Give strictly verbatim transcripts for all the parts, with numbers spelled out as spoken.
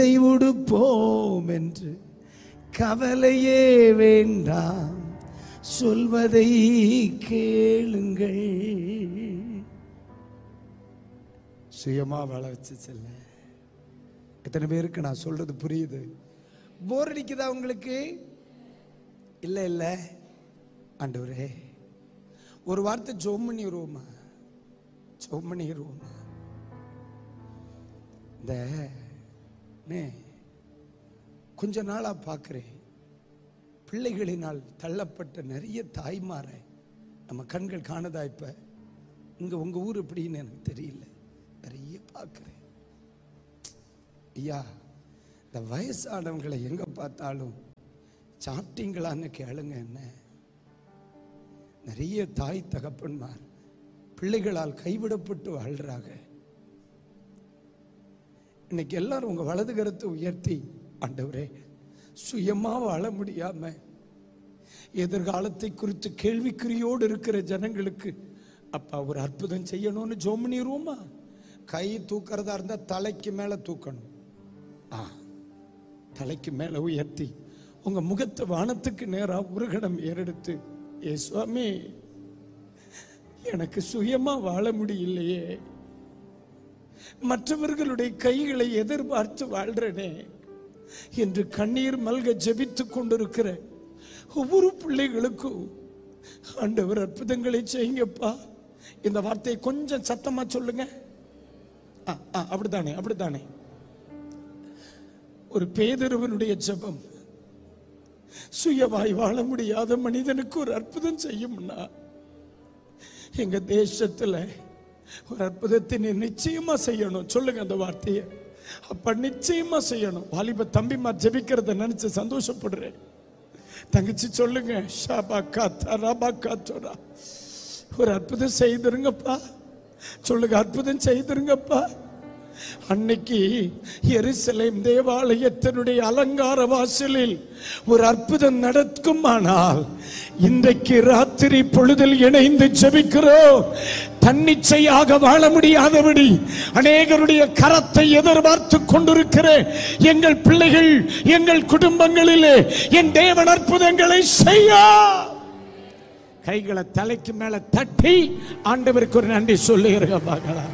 உடுப்போம் என்று கவலையே வேண்டாம், சொல்வதை கேளுங்கள். சுயமா வாழ வச்சு செல்ல. எத்தனை பேருக்கு நான் சொல்றது புரியுது? போர் அடிக்குதா உங்களுக்கு? இல்ல இல்ல ஆண்டவரே, ஒரு வார்த்தை ஜெபம் பண்ணிடுவோமா? ஜெபம் பண்ணிடுவோமா? இந்த கொஞ்ச நாளா பார்க்கிறேன், பிள்ளைகளினால் தள்ளப்பட்ட நிறைய தாய்மாரை நம்ம கண்கள் காணதா? இப்ப இங்க உங்க ஊர் எப்படின்னு எனக்கு தெரியல, நிறைய பார்க்கிறேன். ஐயா, இந்த வயசானவங்களை எங்க பார்த்தாலும் சாப்பிட்டீங்களான்னு கேளுங்க. என்ன நிறைய தாய் தகப்பன்மார் பிள்ளைகளால் கைவிடப்பட்டு வாழ்றாங்க. இன்னைக்கு எல்லாரும் உங்க வலது கரத்தை உயர்த்தி, ஆண்டவரே, சுயமா வாழ முடியாம எதிர்காலத்தை குறித்து கேள்விக்குறியோடு இருக்கிற ஜனங்களுக்கு அப்பா ஒரு அற்புதம் செய்யணும்னு ஜெபம் பண்ணிடுவோமா? கை தூக்கிறதா இருந்தா தலைக்கு மேல தூக்கணும். ஆ, தலைக்கு மேல உயர்த்தி உங்க முகத்தை வானத்துக்கு நேரா ஒரு கணம் ஏறெடுத்து, ஏ சுவாமி, எனக்கு சுயமா வாழ முடியலையே, மற்றவர்களுடைய கைகளை எதிர்பார்த்து வாழ்றனே என்று கண்ணீர் மல்க ஜெபித்துக் கொண்டிருக்கிற ஒவ்வொரு பிள்ளைகளுக்கும் ஆண்டவர் அற்புதங்களை செய்யுங்கப்பா. இந்த வார்த்தையை கொஞ்சம் சத்தமா சொல்லுங்க. அப்படித்தானே அப்படித்தானே ஒரு பேதுருவனுடைய ஜெபம் சுயமாய் வாழ முடியாத மனிதனுக்கு ஒரு அற்புதம் செய்யும்னா, எங்க தேசத்துல ஒரு அற்புதத்தை நிச்சயமா செய்யணும். சொல்லுங்க அந்த வார்த்தையை. அப்ப நிச்சயமா செய்யணும். வாலிப தம்பிமா ஜெபிக்கிறத நினைச்சு சந்தோஷப்படுறேன். தங்கச்சி சொல்லுங்க, ஒரு அற்புதம் செய்திருங்கப்பா. சொல்லுங்க, அற்புதம் செய்திருங்கப்பா. அன்னைக்கு எருசலேம் தேவாலயத்தினுடைய அலங்கார வாசலில் ஒரு அற்புதம் நடக்குமானால், இன்றைக்கு ராத்திரி பொழுதில் இணைந்து ஜெபிக்கிறோம். தன்னிச்சையாக வாழ முடியாதபடி அநேகருடைய கரத்தை எதிர்பார்த்து கொண்டிருக்கிற எங்கள் பிள்ளைகள், எங்கள் குடும்பங்களிலே என் தேவன் அற்புதங்களை செய்ய. கைகளை தலைக்கு மேல தட்டி ஆண்டவருக்கு ஒரு நன்றி சொல்லுகிறீங்க பார்க்கலாம்.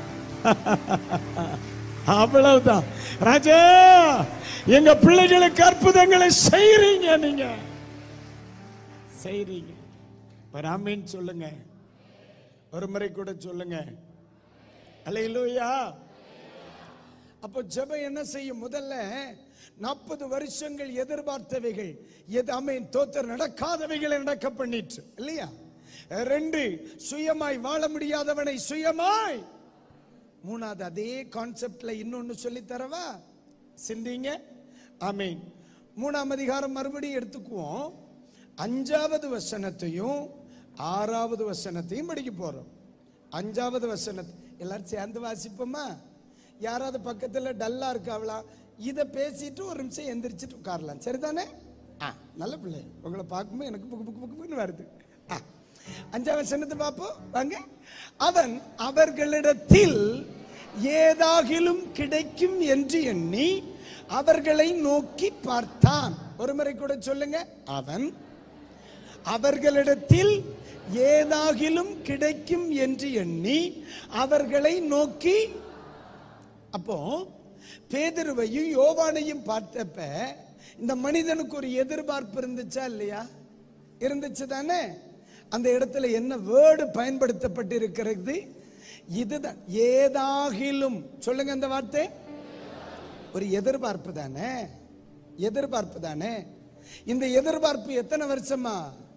அவ்வளவுதான் ராஜா, எங்க பிள்ளைகளுக்கு அற்புதங்களை செய்றீங்க, நீங்க செய்றீங்க. ஆமென் சொல்லுங்க, ஒரு முறை கூட சொல்லுங்க. அல்லேலூயா. அப்போ ஜெபம் என்ன செய்யும்? முதல்ல நாற்பது வருஷங்கள் எதிர்பார்த்தவைகள் எது ஆமென் தோத்தர் நடக்காதவைகளை நடக்க பண்ணிட்டு இல்லையா? ரெண்டு, சுயமாய் வாழ முடியாதவனை சுயமாய். மூணாவது அதே கான்செப்ட்ல இன்னொன்னு சொல்லி தரவா? சிந்திங்க. ஆமென். மூணாம் அதிகாரம் மறுபடியும் எடுத்துக்குவோம். அஞ்சாவது வசனத்தையும் ஆறாவது வசனத்தையும் படிக்க போறோம். அஞ்சாவது வசனத்தை எல்லாரும் சேர்ந்து வாசிப்போமா? யாராவது பக்கத்துல டல்லா இருக்காவளா? இதை பேசிட்டு ஒரு நிமிஷம் எந்திரிச்சிட்டு உட்காரலாம், சரிதானே? ஆ, நல்ல பிள்ளை. உங்களை பார்க்கும்போது எனக்கு புக்கு புக்கு புக்குன்னு வருது. ஆ, அஞ்சாவது வசனத்தை பார்ப்போம் வாங்க. அவன் அவர்களிடத்தில் ஏதாகிலும் கிடைக்கும் என்று எண்ணி அவர்களை நோக்கி பார்த்தான். ஒரு முறை கூட சொல்லுங்க. அவன் அவர்களிடத்தில் ஏதாகிலும் கிடைக்கும் என்று எண்ணி அவர்களை நோக்கி. அப்போ பேதுருவையும் யோவானையும் பார்த்தப்ப இந்த மனிதனுக்கு ஒரு எதிர்பார்ப்பு இருந்துச்சா இல்லையா? இருந்துச்சு தானே? அந்த இடத்துல என்ன வேர்டு பயன்படுத்தப்பட்டிருக்கிறது? இதுதான், ஏதாகிலும். சொல்லுங்க அந்த வார்த்தை. ஒரு எதிர்பார்ப்பு தானே, எதிர்பார்ப்பு தானே. இந்த எதிர்பார்ப்பு எத்தனை வருஷமா?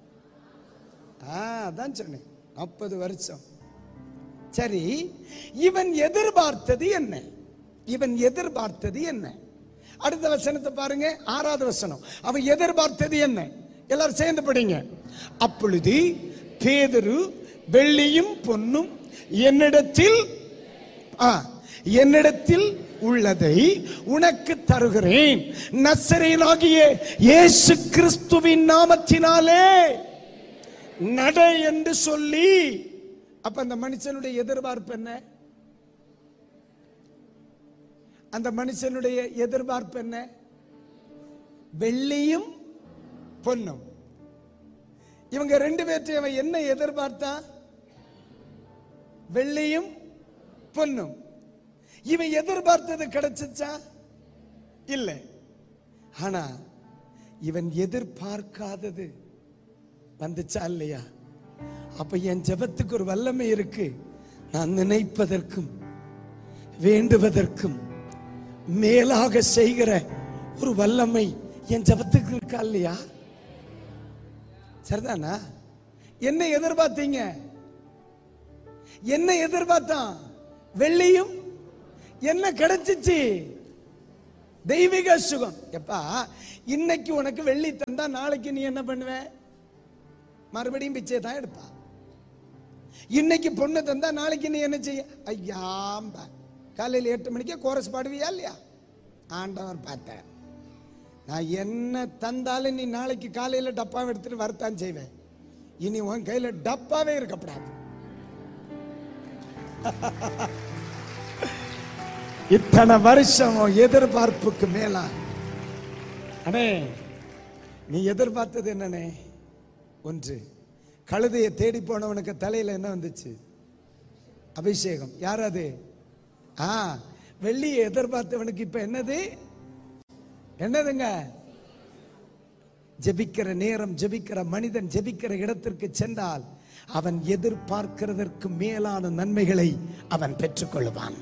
அதான் சொன்னேன், நாற்பது வருஷம். சரி, இவன் எதிர்பார்த்தது என்ன? இவன் எதிர்பார்த்தது என்ன? அடுத்த வசனத்தை பாருங்க, ஆறாவது வசனம். அவன் எதிர்பார்த்தது என்ன? எல்லாரும் சேர்ந்து படிங்க. அப்பொழுது பேதுரு, வெள்ளியும் பொன்னும் என்னிடத்தில் என்னிடத்தில் உள்ளதை உனக்கு தருகிறேன், நசரேயனாகிய இயேசு கிறிஸ்துவின் நாமத்தினாலே நட என்று சொல்லி. அப்ப அந்த மனுஷனுடைய எதிர்பார்ப்பு என்ன? அந்த மனுஷனுடைய எதிர்பார்ப்பு என்ன? வெள்ளியும் பொன்னும். இவங்க ரெண்டு பேர்த்தையும் அவன் என்ன எதிர்பார்த்தான்? வெள்ளியும் பொன்னும். இவன் எதிர்பார்த்தது கிடைச்சிச்சா? இல்லை. ஆனா இவன் எதிர்பார்க்காதது வந்துச்சா இல்லையா? அப்ப என் ஜெபத்துக்கு ஒரு வல்லமை இருக்கு. நான் நினைப்பதற்கும் வேண்டுவதற்கும் மேலாக செய்கிற ஒரு வல்லமை என் ஜெபத்துக்கு இருக்கா இல்லையா? சரிதானா? என்ன எதிர்பார்த்தீங்க? என்ன எதிர்பார்த்தான்? வெள்ளியும். என்ன கிடைச்சிச்சு? தெய்வீக சுகம். எப்பா, இன்னைக்கு உனக்கு வெள்ளி தந்தா நாளைக்கு நீ என்ன பண்ணுவ? மறுபடியும் பிச்சை தான் எடுப்பா. இன்னைக்கு பொண்ணு தந்தா நாளைக்கு நீ என்ன செய்ய? ஐயாம்ப காலையில் எட்டு மணிக்கே கோரஸ் பாடுவியா இல்லையா? ஆண்டவர் பார்த்த நான் என்ன தந்தாலும் நீ நாளைக்கு காலையில் டப்பாவை எடுத்துட்டு வரத்தான் செய்வேன். இனி உன் கையில டப்பாவே இருக்கப்படாது. இத்தனை வருஷம் எதிர்பார்ப்புக்கு மேலா அண்ணே நீ எதிர்பார்த்தது என்னன்னே? ஒன்று, கழுதையை தேடி போனவனுக்கு தலையில என்ன வந்துச்சு? அபிஷேகம். யார் அது? ஆ, வெள்ளியை எதிர்பார்த்தவனுக்கு இப்ப என்னது? என்னதுங்க? ஜெபிக்கிற நேரம், ஜெபிக்கிற மனிதன் ஜெபிக்கிற இடத்திற்கு சென்றால் அவன் எதிர்பார்க்கிறதற்கு மேலான நன்மைகளை அவன் பெற்றுக்கொள்வான்.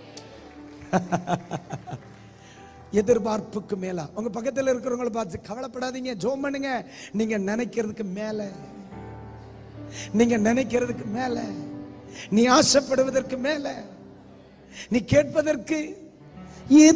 எதிர்பார்ப்புக்கு மேலா. உங்க பக்கத்தில் இருக்கிறவங்களை பார்த்து கவலைப்படாதீங்க, ஜெபம் பண்ணுங்க. நீங்க நினைக்கிறதுக்கு மேல, நீங்க நினைக்கிறதுக்கு மேல, நீ ஆசைப்படுவதற்கு மேல, நீ கேட்பதற்கு